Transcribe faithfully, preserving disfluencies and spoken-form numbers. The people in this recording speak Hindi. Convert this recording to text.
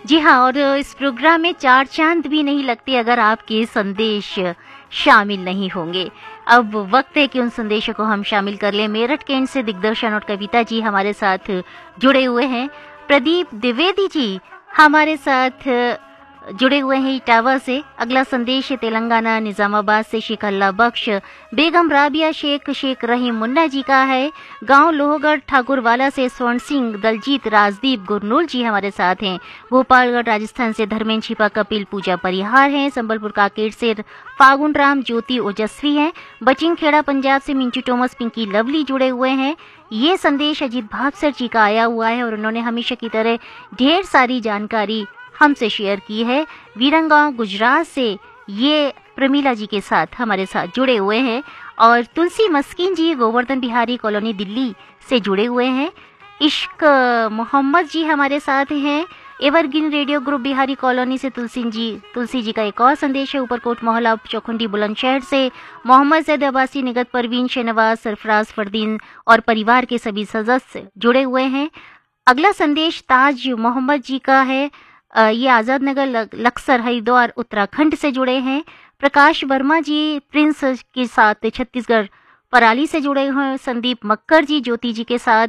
जी हाँ, और इस प्रोग्राम में चार चांद भी नहीं लगते अगर आपके संदेश शामिल नहीं होंगे। अब वक्त है कि उन संदेशों को हम शामिल कर लें। मेरठ कैंट से दिग्दर्शन और कविता जी हमारे साथ जुड़े हुए हैं। प्रदीप द्विवेदी जी हमारे साथ जुड़े हुए हैं इटावा से। अगला संदेश तेलंगाना निजामाबाद से शेख अल्लाह बख्श, बेगम राबिया शेख, शेख रहीम मुन्ना जी का है। गांव लोहगढ़ ठाकुरवाला से स्वर्ण सिंह, दलजीत, राजदीप, गुरनूल जी हमारे साथ हैं। गोपालगढ़ राजस्थान से धर्मेंद्र छिपा, कपिल, पूजा परिहार हैं। संबलपुर काकेट से फागुन राम, ज्योति, ओजस्वी हैं। बचिंग खेड़ा पंजाब से मिंचू टोमस, पिंकी, लवली जुड़े हुए हैं। ये संदेश अजीत भावसर जी का आया हुआ है और उन्होंने हमेशा की तरह ढेर सारी जानकारी हमसे शेयर की है। वीरंगांव गुजरात से ये प्रमीला जी के साथ हमारे साथ जुड़े हुए हैं। और तुलसी मस्किन जी गोवर्धन बिहारी कॉलोनी दिल्ली से जुड़े हुए हैं। इश्क मोहम्मद जी हमारे साथ हैं। Evergreen radio group Bihari colony से तुलसी जी तुलसी जी का एक और संदेश है। ऊपरकोट मोहल्ला चौखुंडी बुलंदशहर से मोहम्मद जैद अब्बासी, निगत परवीन, शहनवाज, सरफराज, फरदीन और परिवार के सभी सदस्य जुड़े हुए हैं। अगला संदेश ताज मोहम्मद जी का है। ये आज़ाद नगर लक्सर हरिद्वार उत्तराखंड से जुड़े हैं। प्रकाश वर्मा जी प्रिंस के साथ छत्तीसगढ़ पराली से जुड़े हुए हैं। संदीप मक्कर जी ज्योति जी के साथ